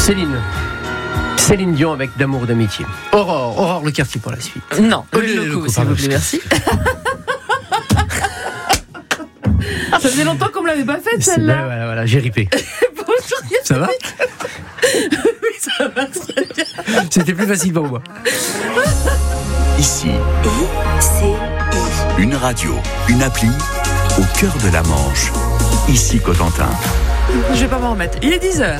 Céline Dion avec D'amour d'amitié. Aurore Le Quartier pour la suite. Non, le loco, s'il vous plaît, merci. Ça faisait longtemps qu'on ne l'avait pas faite, celle-là. Voilà, j'ai ripé. Bonjour, ça va? Oui, ça va très bien. C'était plus facile pour moi. Ici, une radio, une appli au cœur de la Manche. Ici Cotentin. Je vais pas m'en remettre. Il est 10h.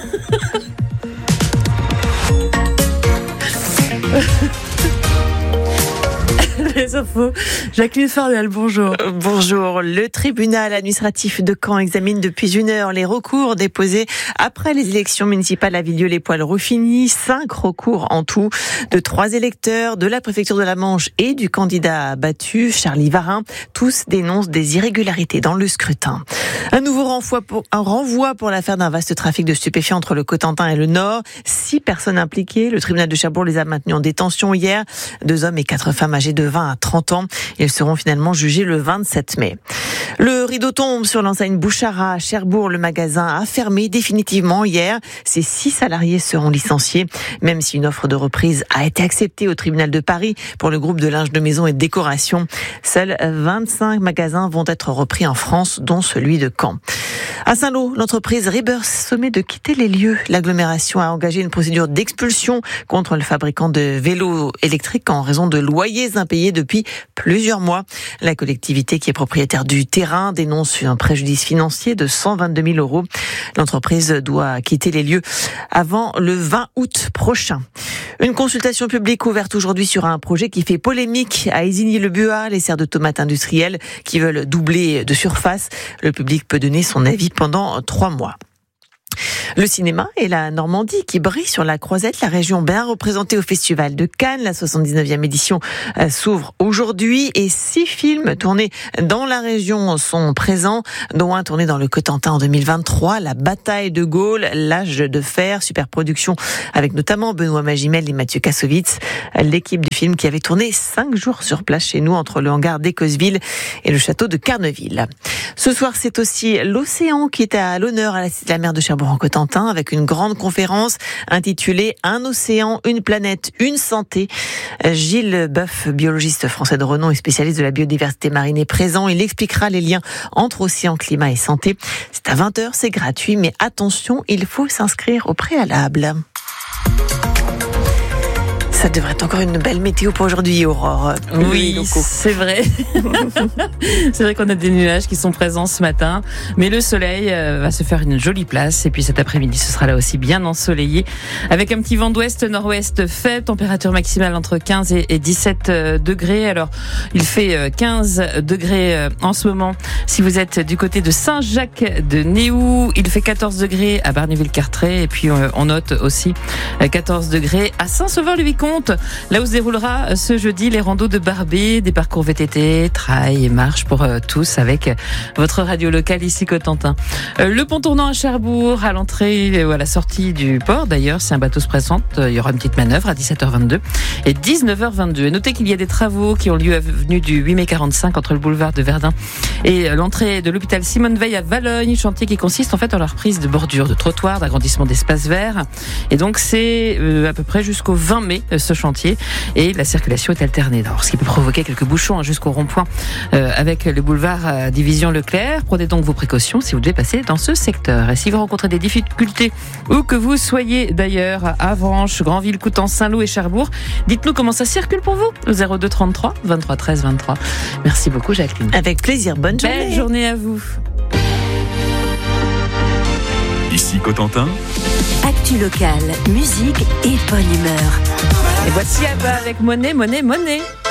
Les infos. Jacqueline Fardel, bonjour. Bonjour. Le tribunal administratif de Caen examine depuis 1 heure les recours déposés après les élections municipales à Villedieu-les-Poils-Ruffigny. 5 recours en tout de 3 électeurs de la préfecture de la Manche et du candidat battu, Charlie Varin. Tous dénoncent des irrégularités dans le scrutin. Un nouveau renvoi pour l'affaire d'un vaste trafic de stupéfiants entre le Cotentin et le Nord. 6 personnes impliquées. Le tribunal de Cherbourg les a maintenues en détention hier. 2 hommes et 4 femmes âgées de 20 à 30 ans. Ils seront finalement jugés le 27 mai. Le rideau tombe sur l'enseigne Bouchara à Cherbourg. Le magasin a fermé définitivement hier. Ses 6 salariés seront licenciés, même si une offre de reprise a été acceptée au tribunal de Paris pour le groupe de linge de maison et de décoration. Seuls 25 magasins vont être repris en France, dont celui de Caen. À Saint-Lô, l'entreprise Rebirth sommet de quitter les lieux. L'agglomération a engagé une procédure d'expulsion contre le fabricant de vélos électriques en raison de loyers impayés depuis plusieurs mois. La collectivité, qui est propriétaire du terrain, dénonce un préjudice financier de 122 000 €. L'entreprise doit quitter les lieux avant le 20 août prochain. Une consultation publique ouverte aujourd'hui sur un projet qui fait polémique à Isigny-le-Buat, les serres de tomates industrielles qui veulent doubler de surface. Le public peut donner son avis pendant 3 mois. Le cinéma et la Normandie qui brillent sur la Croisette, la région bien représentée au Festival de Cannes. La 79e édition s'ouvre aujourd'hui et 6 films tournés dans la région sont présents, dont un tourné dans le Cotentin en 2023, La Bataille de Gaulle, L'Âge de Fer, superproduction avec notamment Benoît Magimel et Mathieu Kassovitz. L'équipe du film qui avait tourné 5 jours sur place chez nous entre le hangar d'Écosville et le château de Carneville. Ce soir, c'est aussi l'océan qui est à l'honneur à la Cité de la Mer de Cherbourg en Cotentin avec une grande conférence intitulée Un océan, une planète, une santé. Gilles Boeuf, biologiste français de renom et spécialiste de la biodiversité marine, est présent. Il expliquera les liens entre océan, climat et santé. C'est à 20h, c'est gratuit, mais attention, il faut s'inscrire au préalable. Ça devrait être encore une belle météo pour aujourd'hui, Aurore. Oui, c'est vrai. C'est vrai qu'on a des nuages qui sont présents ce matin, mais le soleil va se faire une jolie place. Et puis cet après-midi, ce sera là aussi bien ensoleillé, avec un petit vent d'ouest-nord-ouest faible, température maximale entre 15 et 17 degrés. Alors, il fait 15 degrés en ce moment si vous êtes du côté de Saint-Jacques-de-Néou. Il fait 14 degrés à Barneville-Carteret. Et puis, on note aussi 14 degrés à Saint-Sauveur-le-Vicomte. Là où se déroulera ce jeudi les randos de Barbé, des parcours VTT, trail et marche pour tous avec votre radio locale ici Cotentin. Le pont tournant à Cherbourg, à l'entrée ou à la sortie du port d'ailleurs, si un bateau se présente, il y aura une petite manœuvre à 17h22 et 19h22. Et notez qu'il y a des travaux qui ont lieu avenue du 8 mai 45 entre le boulevard de Verdun et l'entrée de l'hôpital Simone Veil à Valognes, chantier qui consiste en fait en la reprise de bordures de trottoirs, d'agrandissement d'espaces verts. Et donc c'est à peu près jusqu'au 20 mai ce chantier et la circulation est alternée. Alors, ce qui peut provoquer quelques bouchons jusqu'au rond-point avec le boulevard Division Leclerc. Prenez donc vos précautions si vous devez passer dans ce secteur. Et si vous rencontrez des difficultés où que vous soyez d'ailleurs à Avranches, Granville, Coutances, Saint-Lô et Cherbourg, dites-nous comment ça circule pour vous au 02 33 23 13 23. Merci beaucoup Jacqueline. Avec plaisir, bonne journée. Belle journée à vous. Ici Cotentin. Actu locale, musique et bonne humeur. Et voici Abba avec Monnaie, Monnaie, Monnaie.